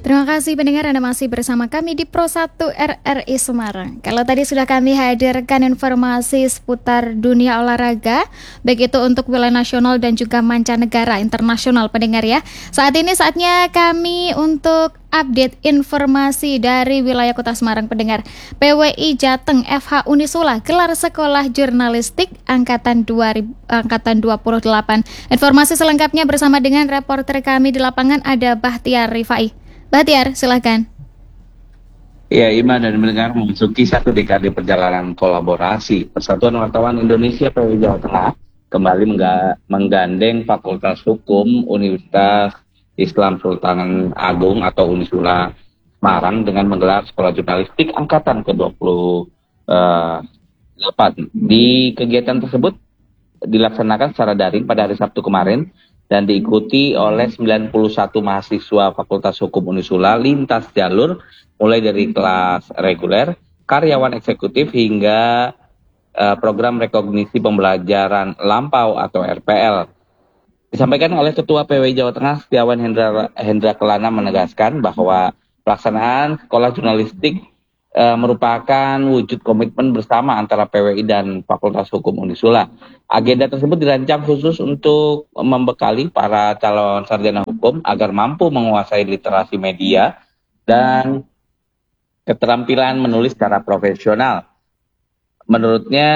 Terima kasih pendengar, Anda masih bersama kami di Pro 1 RRI Semarang. Kalau tadi sudah kami hadirkan informasi seputar dunia olahraga, baik itu untuk wilayah nasional dan juga mancanegara internasional pendengar ya. Saat ini saatnya kami untuk update informasi dari wilayah Kota Semarang pendengar. PWI Jateng FH Unisula gelar sekolah jurnalistik angkatan 28. Informasi selengkapnya bersama dengan reporter kami di lapangan ada Bahtiar Rifai. Bahtiar, silakan. Ya, Ima dan mendengar memasuki satu dekade perjalanan kolaborasi. Persatuan Wartawan Indonesia PWI Jawa Tengah kembali menggandeng Fakultas Hukum Universitas Islam Sultan Agung atau Unisula Semarang dengan menggelar sekolah jurnalistik angkatan ke-28. Di kegiatan tersebut dilaksanakan secara daring pada hari Sabtu kemarin dan diikuti oleh 91 mahasiswa Fakultas Hukum Unisula lintas jalur, mulai dari kelas reguler, karyawan eksekutif hingga program rekognisi pembelajaran lampau atau RPL. Disampaikan oleh Ketua PWI Jawa Tengah Setiawan Hendra Kelana menegaskan bahwa pelaksanaan sekolah jurnalistik merupakan wujud komitmen bersama antara PWI dan Fakultas Hukum Unisula. Agenda tersebut dirancang khusus untuk membekali para calon sarjana hukum agar mampu menguasai literasi media dan keterampilan menulis secara profesional. Menurutnya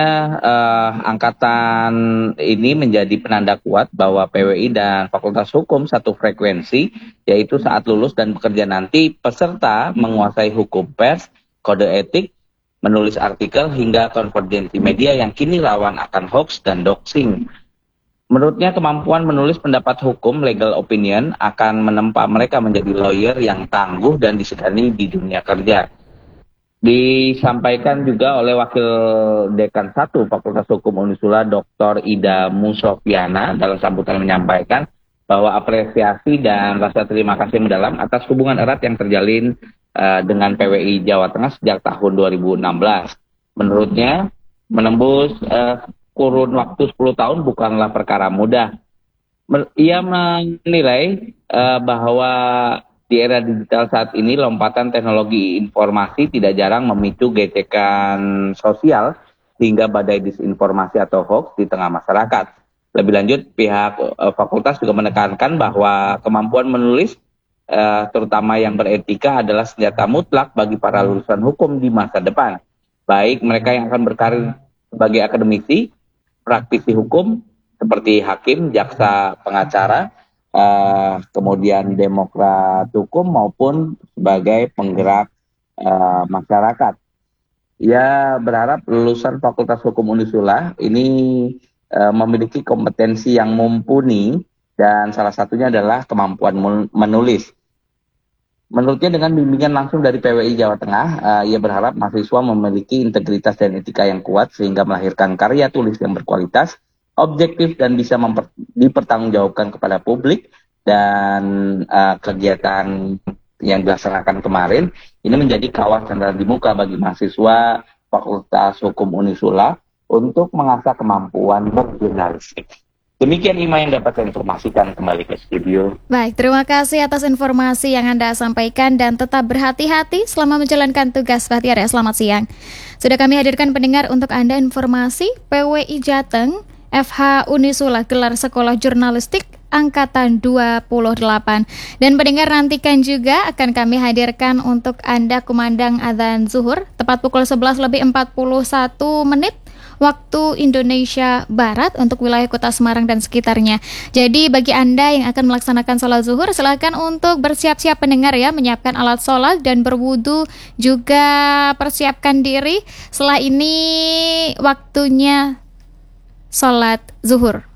angkatan ini menjadi penanda kuat bahwa PWI dan Fakultas Hukum satu frekuensi, yaitu saat lulus dan bekerja nanti peserta menguasai hukum pers, kode etik, menulis artikel hingga konvergensi media yang kini rawan akan hoax dan doxing. Menurutnya kemampuan menulis pendapat hukum legal opinion akan menempa mereka menjadi lawyer yang tangguh dan disegani di dunia kerja. Disampaikan juga oleh Wakil Dekan 1 Fakultas Hukum Unisula Dr. Ida Musofiana dalam sambutan menyampaikan bahwa apresiasi dan rasa terima kasih mendalam atas hubungan erat yang terjalin dengan PWI Jawa Tengah sejak tahun 2016. Menurutnya, menembus kurun waktu 10 tahun bukanlah perkara mudah. Ia menilai bahwa di era digital saat ini lompatan teknologi informasi tidak jarang memicu gesekan sosial hingga badai disinformasi atau hoax di tengah masyarakat. Lebih lanjut, pihak fakultas juga menekankan bahwa kemampuan menulis terutama yang beretika adalah senjata mutlak bagi para lulusan hukum di masa depan. Baik mereka yang akan berkarir sebagai akademisi, praktisi hukum seperti hakim, jaksa, pengacara, kemudian demokrat hukum maupun sebagai penggerak masyarakat. Ia berharap lulusan Fakultas Hukum Unisula ini memiliki kompetensi yang mumpuni dan salah satunya adalah kemampuan menulis. Menurutnya dengan bimbingan langsung dari PWI Jawa Tengah, ia berharap mahasiswa memiliki integritas dan etika yang kuat sehingga melahirkan karya tulis yang berkualitas, objektif dan bisa dipertanggungjawabkan kepada publik. Dan kegiatan yang dilaksanakan kemarin ini menjadi kawah candra di muka bagi mahasiswa Fakultas Hukum Unisula untuk mengasah kemampuan berjurnalistik. Demikian Ima yang dapat saya informasikan, kembali ke studio. Baik, terima kasih atas informasi yang Anda sampaikan dan tetap berhati-hati selama menjalankan tugas Bahtiar ya. Selamat siang. Sudah kami hadirkan pendengar untuk Anda informasi PWI Jateng FH Unisula gelar sekolah jurnalistik angkatan 28. Dan pendengar nantikan juga akan kami hadirkan untuk Anda kumandang adzan zuhur tepat pukul 11:41 waktu Indonesia Barat untuk wilayah Kota Semarang dan sekitarnya. Jadi bagi Anda yang akan melaksanakan sholat zuhur, silakan untuk bersiap-siap pendengar ya, menyiapkan alat sholat dan berwudu, juga persiapkan diri. Setelah ini waktunya sholat zuhur.